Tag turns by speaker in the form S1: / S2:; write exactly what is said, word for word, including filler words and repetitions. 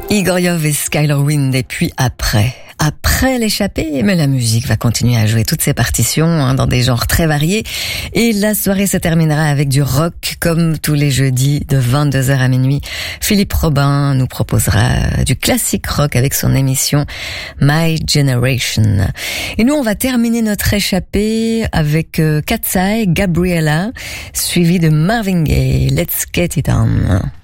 S1: Igorov et Skylar Wind, et puis après, après l'échappée, mais la musique va continuer à jouer toutes ses partitions hein, dans des genres très variés, et la soirée se terminera avec du rock comme tous les jeudis de vingt-deux heures à minuit. Philippe Robin nous proposera du classique rock avec son émission My Generation. Et nous, on va terminer notre échappée avec euh, Cat's Eye, Gabriella, suivi de Marvin Gaye. Let's get it on.